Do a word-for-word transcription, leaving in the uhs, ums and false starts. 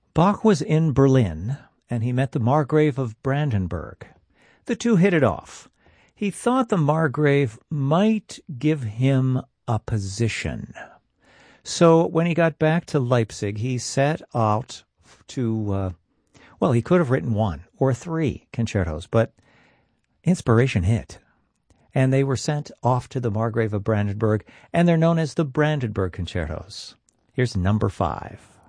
Bach was in Berlin, and he met the Margrave of Brandenburg. The two hit it off. He thought the Margrave might give him a position. So when he got back to Leipzig, he set out to, uh, well, he could have written one or three concertos, but inspiration hit. And they were sent off to the Margrave of Brandenburg, and they're known as the Brandenburg Concertos. Here's number five.